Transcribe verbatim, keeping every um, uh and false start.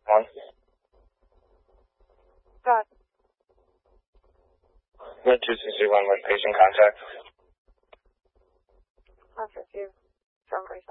One. Got. Med two six one with patient contact. One fifty from